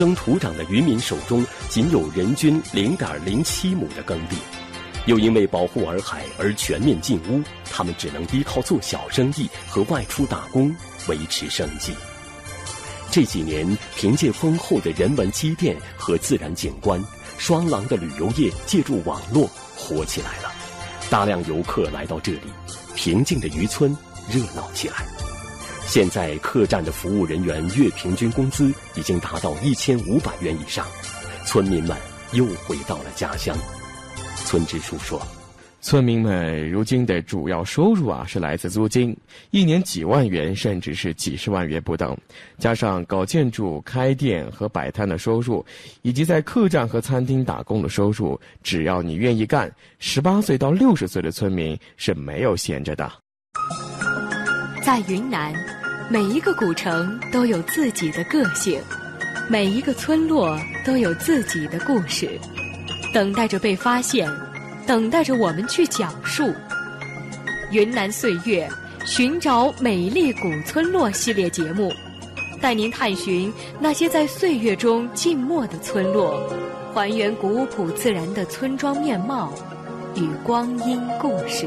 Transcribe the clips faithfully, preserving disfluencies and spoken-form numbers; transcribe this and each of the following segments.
耕土长的渔民手中仅有人均 零点零七亩的耕地，又因为保护洱海而全面禁污，他们只能依靠做小生意和外出打工维持生计。这几年，凭借丰厚的人文积淀和自然景观，双廊的旅游业借助网络火起来了。大量游客来到这里，平静的渔村热闹起来。现在客栈的服务人员月平均工资已经达到一千五百元以上，村民们又回到了家乡。村支书说， 村民们如今的主要收入啊是来自租金，一年几万元甚至是几十万元不等，加上搞建筑、开店和摆摊的收入，以及在客栈和餐厅打工的收入，只要你愿意干，十八岁到六十岁的村民是没有闲着的。 在云南，每一个古城都有自己的个性，每一个村落都有自己的故事，等待着被发现，等待着我们去讲述。云南岁月，寻找美丽古村落系列节目，带您探寻那些在岁月中静默的村落，还原古朴自然的村庄面貌与光阴故事。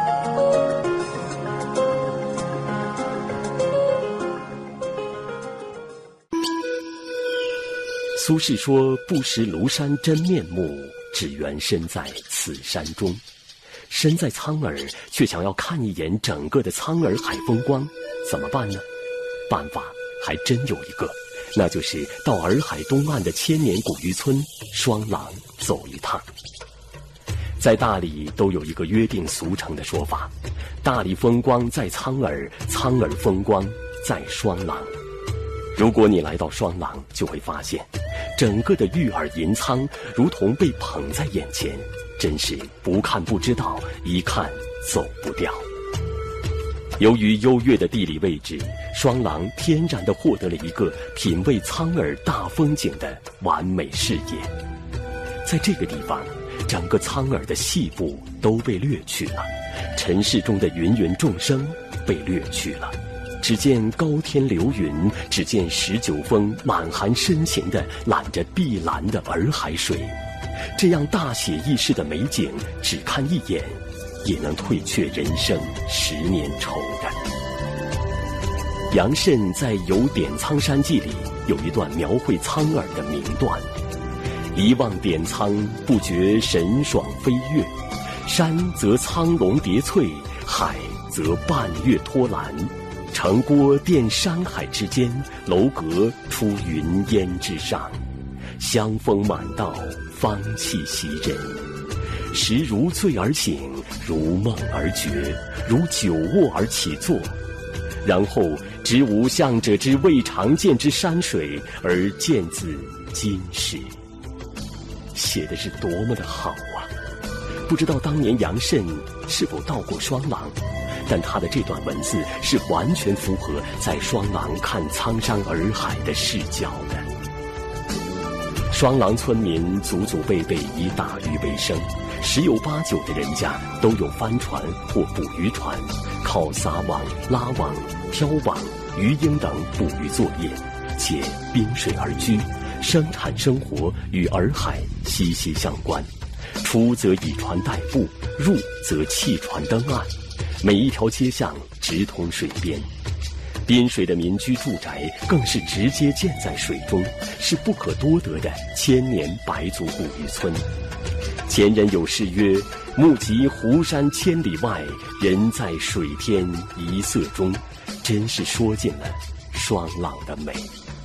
苏轼说，不识庐山真面目，只缘身在此山中。身在苍耳，却想要看一眼整个的苍耳海风光，怎么办呢？办法还真有一个，那就是到洱海东岸的千年古渔村双廊走一趟。在大理都有一个约定俗成的说法，大理风光在苍耳，苍耳风光在双廊。如果你来到双廊，就会发现整个的玉耳银苍如同被捧在眼前，真是不看不知道，一看走不掉。由于优越的地理位置，双廊天然地获得了一个品味苍耳大风景的完美视野。在这个地方，整个苍耳的细部都被掠去了，尘世中的芸芸众生被掠去了。只见高天流云，只见十九峰满含深情地揽着碧蓝的洱海水，这样大写意式的美景，只看一眼也能退却人生十年愁的。杨慎在《游点苍山记》里有一段描绘苍耳的名段：一望点苍，不觉神爽飞跃，山则苍龙叠翠，海则半月托蓝。城郭垫山海之间，楼阁出云烟之上，香风满道，芳气袭人。时如醉而醒，如梦而觉，如久卧而起坐。然后知无相者之未常见之山水，而见自今时。写的是多么的好啊！不知道当年杨慎是否到过双廊，但他的这段文字是完全符合在双廊看苍山洱海的视角的。双廊村民祖祖辈辈以打鱼为生，十有八九的人家都有帆船或捕鱼船，靠撒网、拉网、漂网、鱼鹰等捕鱼作业，且滨水而居，生产生活与洱海息息相关。出则以船代步，入则弃船登岸，每一条街巷直通水边。滨水的民居住宅更是直接建在水中，是不可多得的千年白族古渔村。前人有诗曰：目及湖山千里外，人在水天一色中，真是说尽了双廊的美。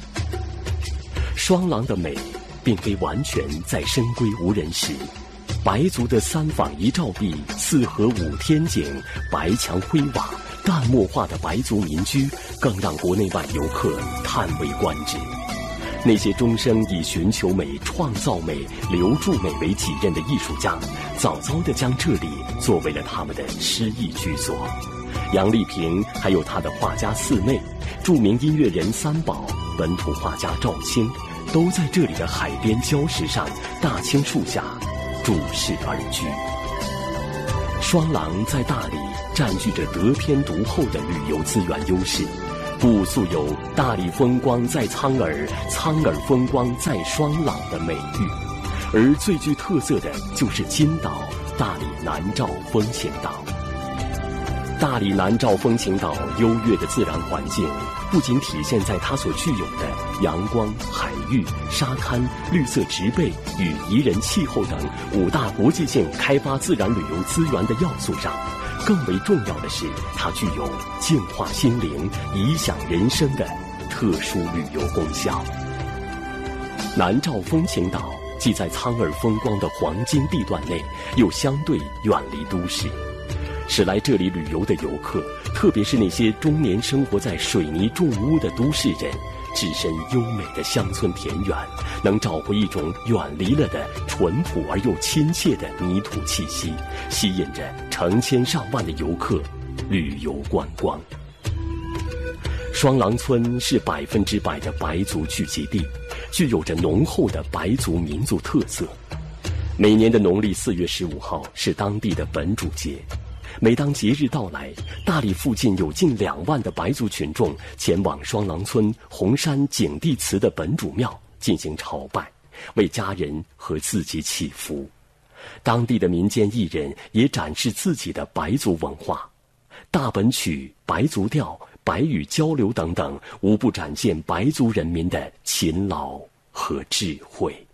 双廊的美并非完全在深闺无人时，白族的三坊一照壁，四合五天井，白墙灰瓦，淡漠化的白族民居，更让国内外游客叹为观止。那些终生以寻求美、创造美、留住美为己任的艺术家，早早地将这里作为了他们的诗意居所。杨丽萍还有她的画家四妹，著名音乐人三宝，本土画家赵青，都在这里的海边礁石上、大青树下注视而居。双廊在大理占据着得天独厚的旅游资源优势， 故素有大理风光在苍耳，苍耳风光在双廊的美誉。而最具特色的就是金岛大理南诏风情岛。大理南诏风情岛优越的自然环境，不仅体现在它所具有的阳光、海域、沙滩、绿色植被与宜人气候等五大国际性开发自然旅游资源的要素上，更为重要的是，它具有净化心灵、颐享人生的特殊旅游功效。南诏风情岛既在苍耳风光的黄金地段内，又相对远离都市，使来这里旅游的游客，特别是那些终年生活在水泥重屋的都市人，置身优美的乡村田园，能找回一种远离了的淳朴而又亲切的泥土气息，吸引着成千上万的游客旅游观光。双廊村是百分之百的白族聚集地，具有着浓厚的白族民族特色。每年的农历四月十五号是当地的本主节，每当节日到来，大理附近有近两万的白族群众前往双廊村红山景帝祠的本主庙进行朝拜，为家人和自己祈福。当地的民间艺人也展示自己的白族文化，大本曲、白族调、白语交流等等，无不展现白族人民的勤劳和智慧。